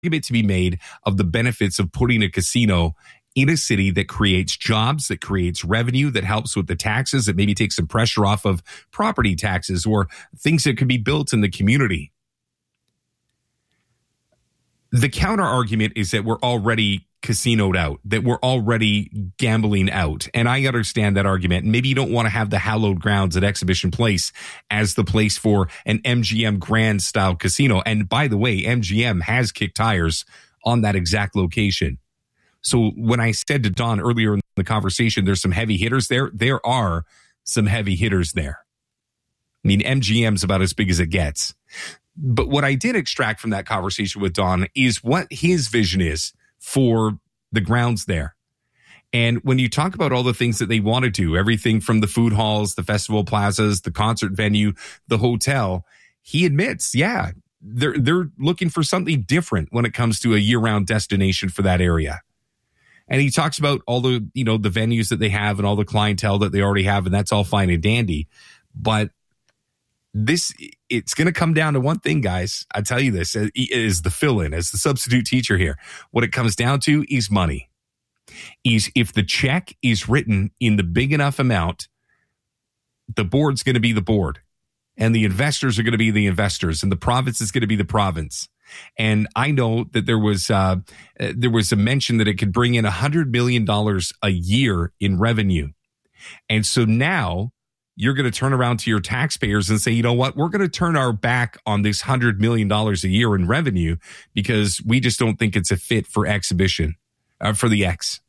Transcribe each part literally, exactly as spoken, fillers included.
argument to be made of the benefits of putting a casino in a city that creates jobs, that creates revenue, that helps with the taxes, that maybe takes some pressure off of property taxes or things that could be built in the community. The counter argument is that we're already casinoed out, that we're already gambling out. And I understand that argument. Maybe you don't want to have the hallowed grounds at Exhibition Place as the place for an M G M Grand style casino. And by the way, M G M has kicked tires on that exact location. So when I said to Don earlier in the conversation, there's some heavy hitters there, there are some heavy hitters there. I mean, M G M's about as big as it gets. But what I did extract from that conversation with Don is what his vision is for the grounds there. And when you talk about all the things that they want to do, everything from the food halls, the festival plazas, the concert venue, the hotel, he admits, yeah, they're they're looking for something different when it comes to a year-round destination for that area. And he talks about all the, you know, the venues that they have and all the clientele that they already have, and that's all fine and dandy. But this, it's going to come down to one thing, guys. I tell you this, is the fill-in, as the substitute teacher here. What it comes down to is money. Is if the check is written in the big enough amount, the board's going to be the board, and the investors are going to be the investors, and the province is going to be the province. And I know that there was uh, there was a mention that it could bring in one hundred million dollars a year in revenue. And so now you're going to turn around to your taxpayers and say, you know what, we're going to turn our back on this one hundred million dollars a year in revenue because we just don't think it's a fit for exhibition, uh, for the X.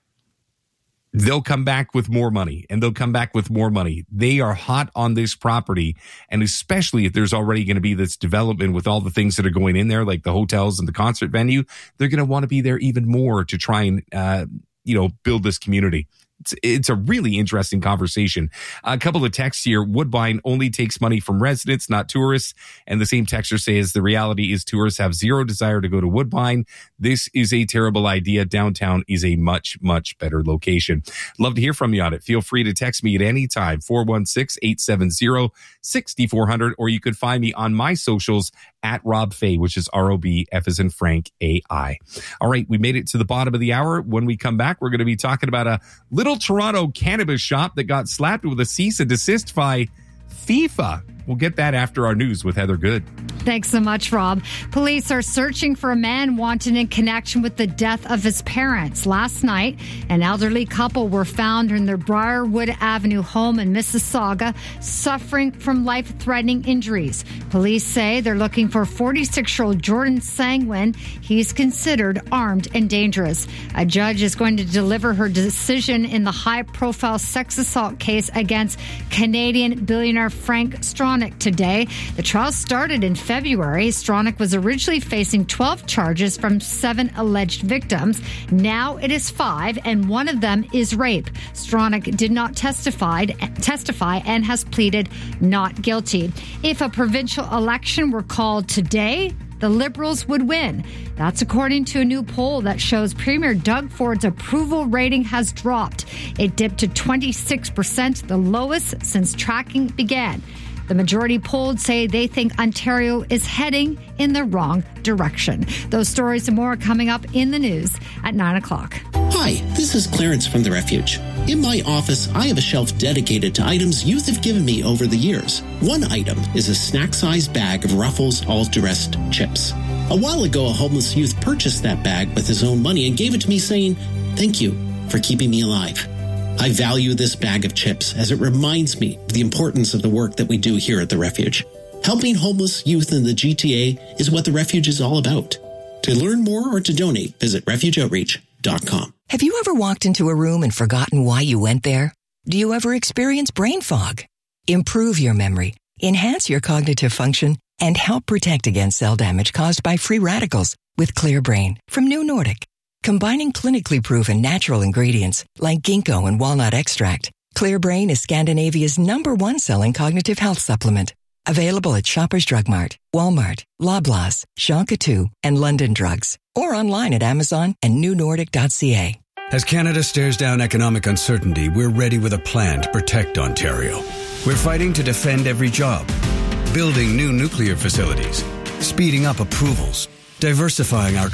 They'll come back with more money, and they'll come back with more money. They are hot on this property, and especially if there's already going to be this development with all the things that are going in there, like the hotels and the concert venue, they're going to want to be there even more to try and, uh, you know, build this community. It's, it's a really interesting conversation. A couple of texts here. Woodbine only takes money from residents, not tourists. And the same texter says the reality is tourists have zero desire to go to Woodbine. This is a terrible idea. Downtown is a much, much better location. Love to hear from you on it. Feel free to text me at any time, four one six, eight seven zero, six four zero zero, or you could find me on my socials at Rob Fay, which is R O B, F as in Frank, A I. All right, we made it to the bottom of the hour. When we come back, we're going to be talking about a little Toronto cannabis shop that got slapped with a cease and desist by FIFA. We'll get that after our news with Heather Good. Thanks so much, Rob. Police are searching for a man wanted in connection with the death of his parents. Last night, an elderly couple were found in their Briarwood Avenue home in Mississauga, suffering from life-threatening injuries. Police say they're looking for forty-six-year-old Jordan Sangwin. He's considered armed and dangerous. A judge is going to deliver her decision in the high-profile sex assault case against Canadian billionaire Frank Stronach today. The trial started in February. Stronach was originally facing twelve charges from seven alleged victims. Now it is five, and one of them is rape. Stronach did not testify, testify and has pleaded not guilty. If a provincial election were called today, the Liberals would win. That's according to a new poll that shows Premier Doug Ford's approval rating has dropped. It dipped to twenty-six percent, the lowest since tracking began. The majority polled say they think Ontario is heading in the wrong direction. Those stories and more are coming up in the news at nine o'clock. Hi, this is Clarence from The Refuge. In my office, I have a shelf dedicated to items youth have given me over the years. One item is a snack-sized bag of Ruffles all-dressed chips. A while ago, a homeless youth purchased that bag with his own money and gave it to me saying, "Thank you for keeping me alive." I value this bag of chips as it reminds me of the importance of the work that we do here at The Refuge. Helping homeless youth in the G T A is what The Refuge is all about. To learn more or to donate, visit refuge outreach dot com. Have you ever walked into a room and forgotten why you went there? Do you ever experience brain fog? Improve your memory, enhance your cognitive function, and help protect against cell damage caused by free radicals with Clear Brain from New Nordic. Combining clinically proven natural ingredients like ginkgo and walnut extract, Clear Brain is Scandinavia's number one selling cognitive health supplement. Available at Shoppers Drug Mart, Walmart, Loblaws, Jean Coutu, and London Drugs. Or online at Amazon and new nordic dot c a. As Canada stares down economic uncertainty, we're ready with a plan to protect Ontario. We're fighting to defend every job, building new nuclear facilities, speeding up approvals, diversifying our